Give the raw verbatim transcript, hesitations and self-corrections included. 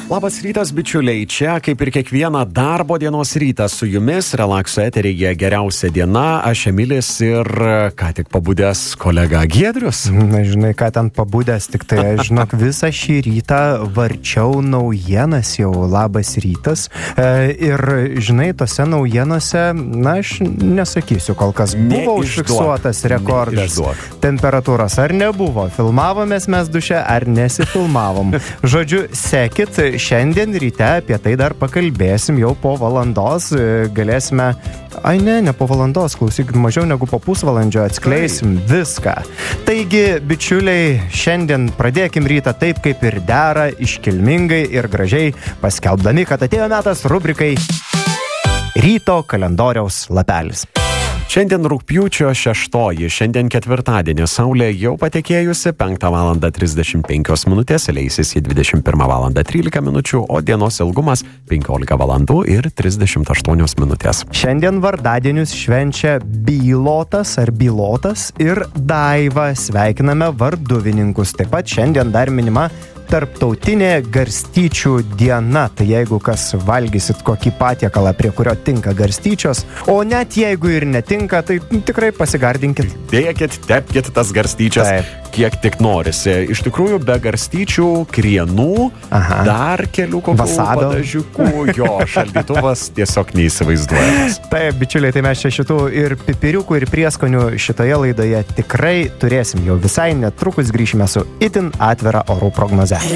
Labas rytas, bičiuliai. Čia, kaip ir kiekvieną darbo dienos rytą su jumis, Relakso eteryje geriausia diena. Aš Emilis ir ką tik pabudęs kolega Giedrius. Na, žinai, ką ten pabudęs, tik tai, žinok, visą šį rytą varčiau naujienas jau. Labas rytas. E, ir, žinai, tose naujienose, na, aš nesakysiu, kol kas buvo užfiksuotas rekordas. Neišduok. Temperatūros ar nebuvo? Filmavomės mes duše ar nesifilmavom? Žodžiu, sekit. Šiandien ryte apie tai dar pakalbėsim jau po valandos, galėsime, ai ne, ne po valandos, klausykit, mažiau negu po pusvalandžio atskleisim viską. Taigi, bičiuliai, šiandien pradėkim rytą taip, kaip ir dera, iškilmingai ir gražiai, paskelbdami, kad atėjo metas rubrikai Ryto kalendoriaus lapelis. Šiandien rugpjūčio šeštoji, šiandien ketvirtadienį, saulė jau patekėjusi, penktą valandą trisdešimt penkios minutės, leisis į dvidešimt pirmą valandą trylika minučių, o dienos ilgumas penkiolika valandų ir trisdešimt aštuonios minutės. Šiandien vardadienius švenčia Bylotas ar Bylotas ir Daiva. Sveikiname varduvininkus. Taip pat šiandien dar minima Tarptautinė garstyčių diena. Tai jeigu kas valgysit kokį patiekalą, prie kurio tinka garstyčios, o net jeigu ir netinka, tai tikrai pasigardinkit. Dėkit, tepkit tas garstyčias, Taip. kiek tik norisi. Iš tikrųjų, be garstyčių, krienų, Aha. dar kelių kokių padažiukų, jo šaldytuvas tiesiog neįsivaizduojamas. Taip, bičiuliai, tai mes čia šitų ir pipiriukų, ir prieskonių šitoje laidoje tikrai turėsim. Jau visai netrukus grįšime su itin atvira orų prognoze.